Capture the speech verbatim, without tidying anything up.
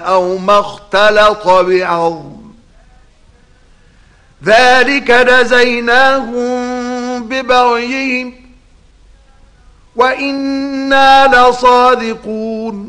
أو ما اختلط بعظم، ذلك جزيناهم ببغيهم وإنا لصادقون.